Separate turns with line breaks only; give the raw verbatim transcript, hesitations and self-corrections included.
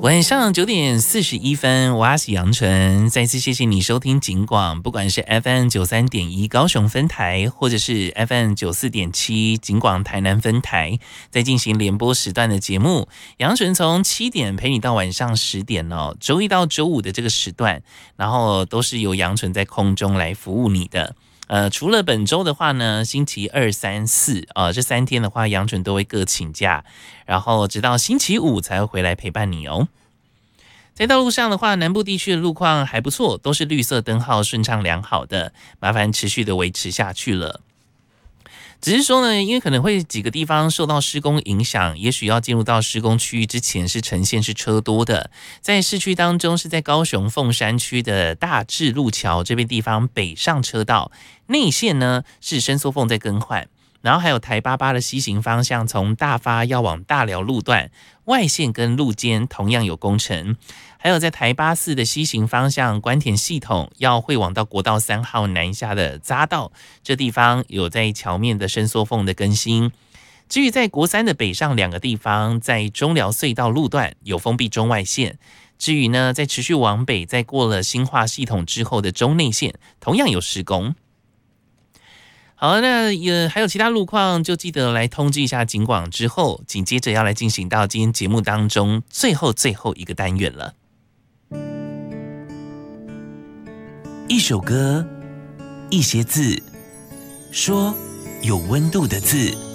晚上九点四十一分，我是杨纯，再次谢谢你收听警广，不管是 F M 九三点一高雄分台，或者是 F M 九四点七警广台南分台，在进行联播时段的节目。杨纯从七点陪你到晚上十点哦，周一到周五的这个时段，然后都是由杨纯在空中来服务你的。呃，除了本周的话呢，星期二、三、四，呃，这三天的话，杨纯都会各请假，然后直到星期五才会回来陪伴你哦。在道路上的话，南部地区的路况还不错，都是绿色灯号顺畅良好的，麻烦持续的维持下去了。只是说呢，因为可能会几个地方受到施工影响，也许要进入到施工区域之前是呈现是车多的。在市区当中，是在高雄凤山区的大智路桥这边地方北上车道内线呢是伸缩缝在更换，然后还有台八八的西行方向从大发要往大寮路段外线跟路肩同样有工程。还有在台八四的西行方向关田系统要会往到国道三号南下的匝道，这地方有在桥面的伸缩缝的更新。至于在国三的北上两个地方，在中寮隧道路段有封闭中外线。至于呢，在持续往北，在过了新化系统之后的中内线同样有施工。好，那也还有其他路况，就记得来通知一下警广。之后紧接着要来进行到今天节目当中最后最后一个单元了。
一首歌，一些字，说有温度的字。